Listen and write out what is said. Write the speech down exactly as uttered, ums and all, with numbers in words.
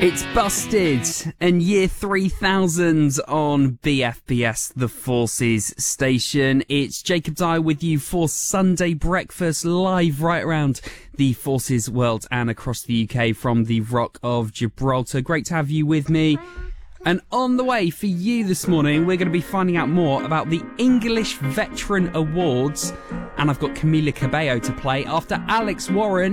It's Busted and Year three thousand on B F B S, the Forces station. It's Jacob Dyer with you for Sunday Breakfast, live right around the Forces world and across the U K from the Rock of Gibraltar. Great to have you with me. And on the way for you this morning, we're going to be finding out more about the English Veteran Awards. And I've got Camila Cabello to play after Alex Warren